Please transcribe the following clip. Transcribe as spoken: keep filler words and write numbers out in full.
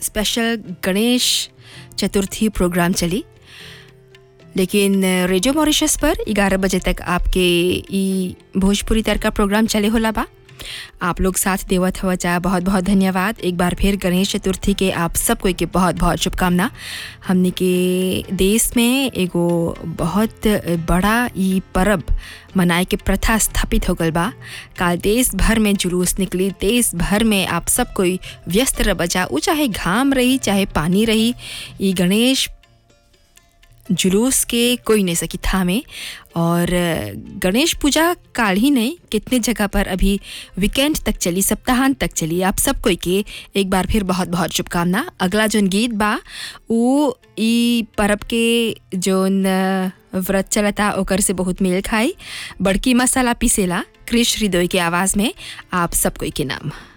Special Ganesh Chaturthi programme चली, लेकिन radio Mauritius पर ग्यारह बजे तक आपके ई भोजपुरी तड़का प्रोग्राम चले होला बा। आप लोग साथ देवत हवा जा, बहुत बहुत धन्यवाद। एक बार फिर गणेश चतुर्थी के आप सब कोई के बहुत बहुत शुभकामना। हमने के देश में एगो बहुत बड़ा ई पर्व मनाए के प्रथा स्थापित हो गल बा। काल देश भर में जुलूस निकली, देश भर में आप सब कोई व्यस्त रह बजा, उ चाहे घाम रही चाहे पानी रही, ई गणेश जुलूस के कोई नहीं सकी थामे। और गणेश पूजा काल ही नहीं, कितने जगह पर अभी वीकेंड तक चली, सप्ताहांत तक चली। आप सब कोई के एक बार फिर बहुत बहुत शुभकामना। अगला जोन गीत बा वो ई पर्व के जोन व्रत चलता ओकर से बहुत मेल खाई। बड़की मसाला पीसेला क्रिश हृदय के आवाज़ में आप सब कोई के नाम।